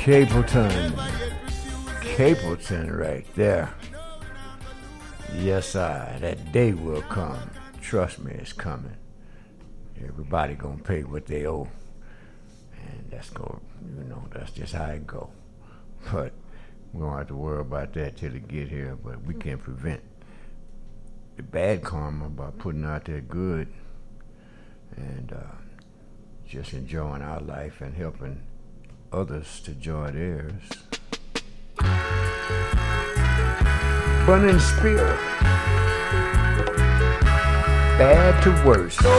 Capleton. Capleton right there. Yes, sir. That day will come. Trust me, it's coming. Everybody gonna pay what they owe. And that's that's just how it go. But we don't have to worry about that till it get here, but we can't prevent the bad karma by putting out that good and just enjoying our life and helping others to enjoy theirs. Burning spirit. Bad to worse.